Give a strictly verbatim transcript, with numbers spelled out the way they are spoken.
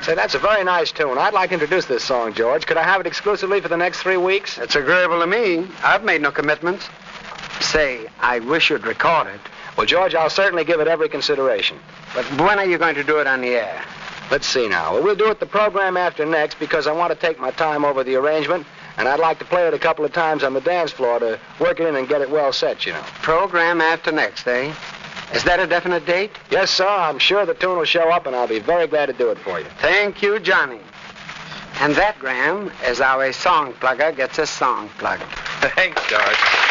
Say, that's a very nice tune. I'd like to introduce this song, George. Could I have it exclusively for the next three weeks? It's agreeable to me. I've made no commitments. Say, I wish you'd record it. Well, George, I'll certainly give it every consideration. But when are you going to do it on the air? Let's see now. Well, we'll do it the program after next because I want to take my time over the arrangement, and I'd like to play it a couple of times on the dance floor to work it in and get it well set, you know. Program after next, eh? Is that a definite date? Yes, sir. I'm sure the tune will show up, and I'll be very glad to do it for you. Thank you, Johnny. And that, Graham, is how a song plugger gets a song plugged. Thanks, George.